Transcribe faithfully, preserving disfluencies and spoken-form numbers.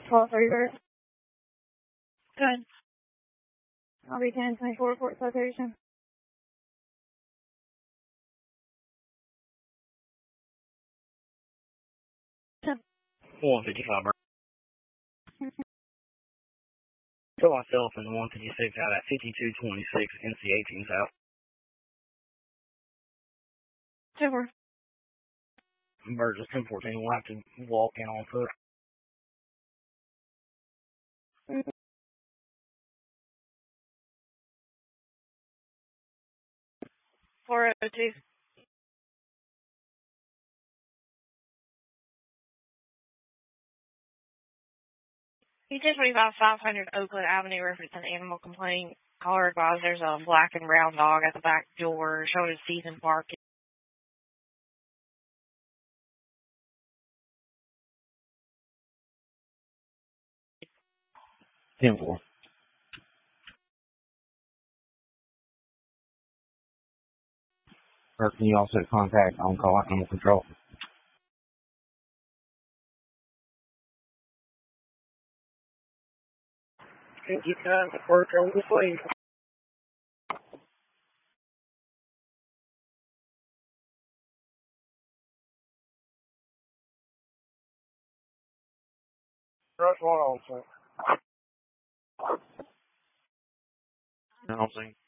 twelve three bird. Good. I'll be ten twenty-four report citation. one fifty-five bird. Show myself in the one fifty-six out at fifty-two twenty-six N C eighteen South. ten four. Bird is ten fourteen. We'll have to walk in on foot. four oh two. E ten twenty-five five hundred Oakland Avenue reference an animal complaint. Caller advised there's a black and brown dog at the back door showing season parking. ten four. Or can you also contact on-call animal control? Thank you, time to work on the sleeve. That's what I'll say. I don't think.